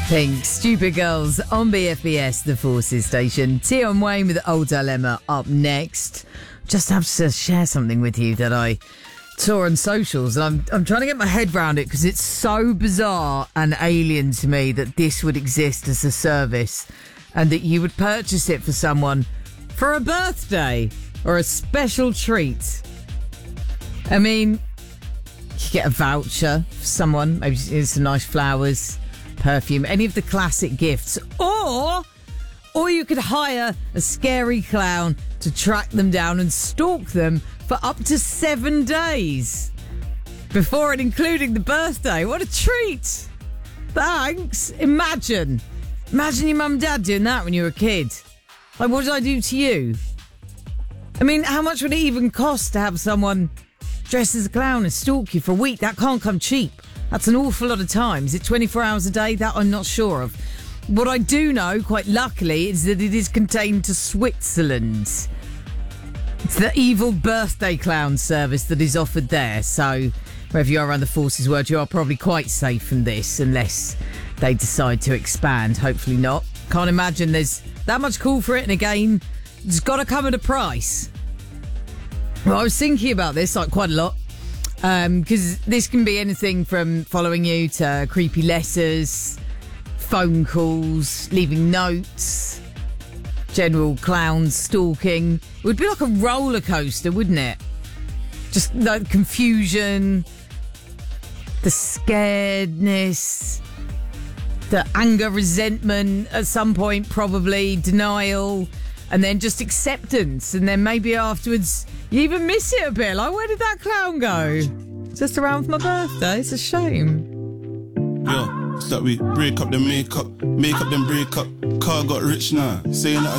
Pink, Stupid Girls on BFBS, the Forces station. Tion Wayne with Old Dilemma up next. Just have to share something with you that I saw on socials, and I'm trying to get my head around it because it's so bizarre and alien to me that this would exist as a service and that you would purchase it for someone for a birthday or a special treat. I mean, you get a voucher for someone, maybe it's some nice flowers, perfume, any of the classic gifts, or you could hire a scary clown to track them down and stalk them for up to 7 days before and including the birthday. What a treat. Thanks. Imagine your mum and dad doing that when you were a kid. Like, what did I do to you? I mean, how much would it even cost to have someone dressed as a clown and stalk you for a week? That can't come cheap. That's an awful lot of time. Is it 24 hours a day? That I'm not sure of. What I do know, quite luckily, is that it is contained to Switzerland. It's the evil birthday clown service that is offered there. So, wherever you are around the Forces world, you are probably quite safe from this, unless they decide to expand. Hopefully not. Can't imagine there's that much call for it. And again, it's got to come at a price. Well, I was thinking about this like quite a lot. Because this can be anything from following you to creepy letters, phone calls, leaving notes, general clown stalking. It would be like a roller coaster, wouldn't it? Just the confusion, the scaredness, the anger, resentment at some point, probably denial, and then just acceptance. And then maybe afterwards you even miss it a bit. Like, where did that clown go? Just around for my birthday. It's a shame. Yo, start we break up the makeup, make up then break up. Car got rich now, saying that